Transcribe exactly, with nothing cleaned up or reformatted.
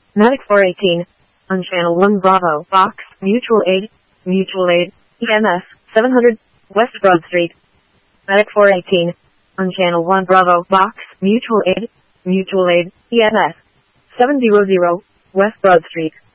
Medic four eighteen. On channel one Bravo, Box, Mutual Aid, Mutual Aid, E M S, seven hundred, West Broad Street. Medic four eighteen. On channel one Bravo, Box, Mutual Aid, Mutual Aid, E M S, seven hundred, West Broad Street.